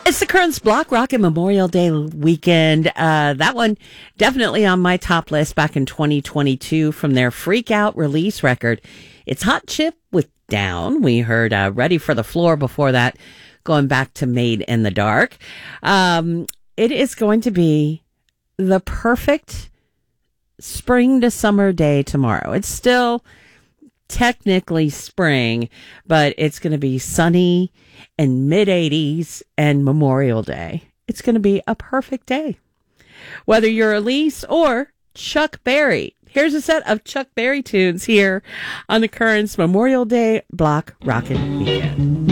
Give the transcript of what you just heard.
It's the Currents Block Rocket Memorial Day weekend. That one definitely on my top list back in 2022 from their Freak Out release record. It's Hot Chip with Down. We heard Ready for the Floor before that, going back to Made in the Dark. It is going to be the perfect spring to summer day tomorrow. It's still technically spring, but it's going to be sunny and mid-80s and Memorial Day. It's going to be a perfect day. Whether you're Elise or Chuck Berry, here's a set of Chuck Berry tunes here on the Currents Memorial Day Block Rocket Weekend.